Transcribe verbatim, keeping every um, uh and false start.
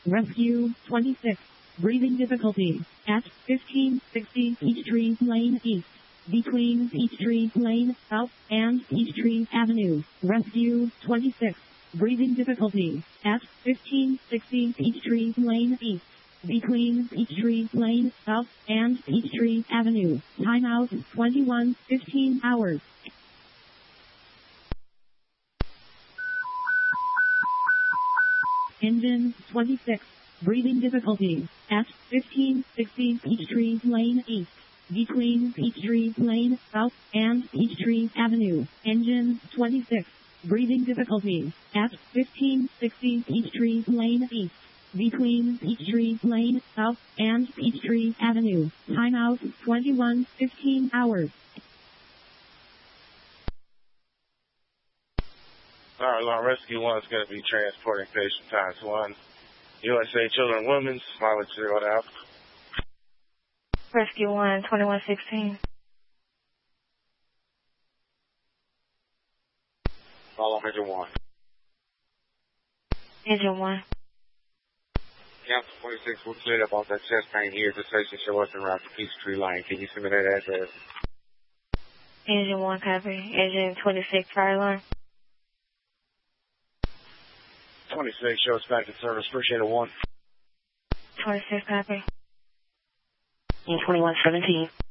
Rescue twenty-six. Breathing difficulty at fifteen sixty Peachtree Lane East. Between Peachtree Lane South and Peachtree Avenue. Rescue twenty-six. Breathing difficulty at fifteen sixty Peachtree Lane East. Between Peachtree Lane South and Peachtree Avenue. Timeout twenty-one fifteen hours. Engine twenty-six. Breathing difficulty at fifteen sixty Peachtree Lane East. Between Peachtree Lane South and Peachtree Avenue. Engine twenty-six. Breathing difficulty at fifteen sixty Peachtree Lane East. Between Peachtree Lane South and Peachtree Avenue. Timeout twenty-one fifteen hours. Alright, Law Rescue one is going to be transporting patient times one. U S A Children and Women's, mileage zero out. Rescue one, twenty-one sixteen. Follow Engine one. Engine one. Council twenty-six, we're cleared up off that chest pain here. The station show us en route to Peachtree Lane. Can you send me that address? Engine one, copy. Engine twenty-six, fire alarm. twenty-six, show us back to service. Appreciate it, one. twenty-six, copy. twenty-one seventeen.